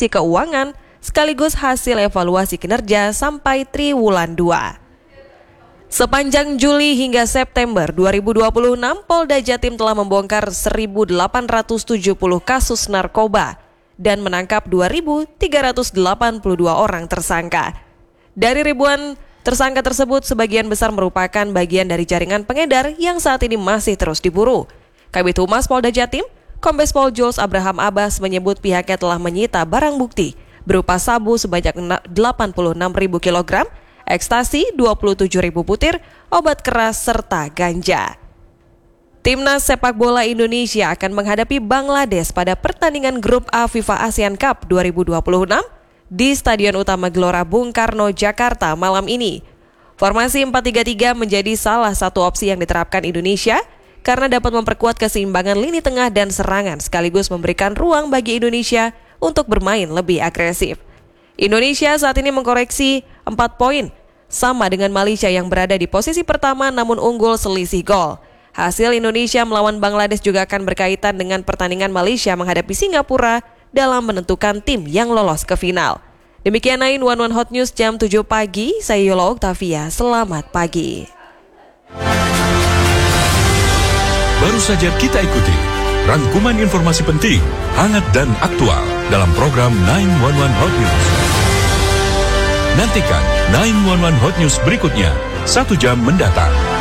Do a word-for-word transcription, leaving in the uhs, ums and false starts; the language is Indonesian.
kondisi keuangan sekaligus hasil evaluasi kinerja sampai triwulan dua. Sepanjang Juli hingga September dua ribu dua puluh enam, Polda Jatim telah membongkar seribu delapan ratus tujuh puluh kasus narkoba dan menangkap dua ribu tiga ratus delapan puluh dua orang tersangka. Dari ribuan tersangka tersebut, sebagian besar merupakan bagian dari jaringan pengedar yang saat ini masih terus diburu. Kabid Humas Polda Jatim, Kombes Pol Jules Abraham Abbas menyebut pihaknya telah menyita barang bukti berupa sabu sebanyak delapan puluh enam ribu kilogram, ekstasi dua puluh tujuh ribu butir, obat keras, serta ganja. Timnas sepak bola Indonesia akan menghadapi Bangladesh pada pertandingan grup A FIFA ASEAN Cup dua ribu dua puluh enam di Stadion Utama Gelora Bung Karno, Jakarta malam ini. Formasi empat tiga tiga menjadi salah satu opsi yang diterapkan Indonesia karena dapat memperkuat keseimbangan lini tengah dan serangan sekaligus memberikan ruang bagi Indonesia untuk bermain lebih agresif. Indonesia saat ini mengkoreksi empat poin, sama dengan Malaysia yang berada di posisi pertama namun unggul selisih gol. Hasil Indonesia melawan Bangladesh juga akan berkaitan dengan pertandingan Malaysia menghadapi Singapura dalam menentukan tim yang lolos ke final. Demikian sembilan satu satu Hot News jam tujuh pagi, saya Yola Oktavia, selamat pagi. Baru saja kita ikuti rangkuman informasi penting, hangat dan aktual dalam program sembilan satu satu Hot News. Nantikan sembilan satu satu Hot News berikutnya, satu jam mendatang.